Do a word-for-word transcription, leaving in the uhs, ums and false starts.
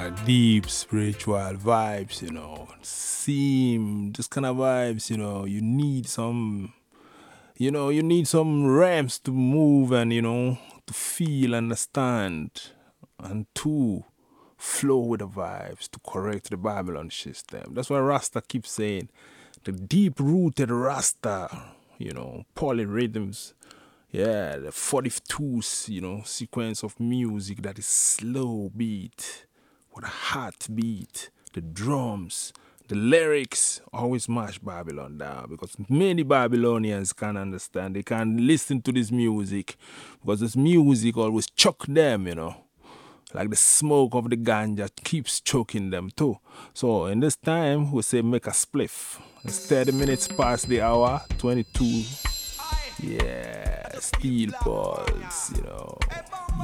like deep spiritual vibes, you know, seem this kind of vibes, you know, you need some, you know, you need some ramps to move and, you know, to feel, understand, and to flow with the vibes to correct the Babylon system. That's why Rasta keeps saying the deep rooted Rasta, you know, polyrhythms. Yeah, the forty-two, you know, sequence of music that is slow beat with a heartbeat, the drums, the lyrics always mash Babylon down because many Babylonians can't understand. They can't listen to this music because this music always choke them, you know. Like the smoke of the ganja keeps choking them too. So in this time, we say make a spliff. It's thirty minutes past the hour, twenty-two. Yeah, steel balls, you know.